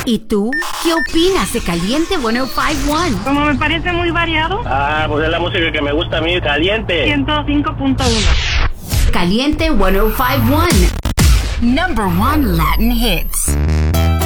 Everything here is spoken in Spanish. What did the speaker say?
¿Y tú? ¿Qué opinas de Caliente 105.1? Como me parece muy variado. Pues es la música que me gusta a mí, Caliente. 105.1. Caliente 105.1. Number 1 Latin hits.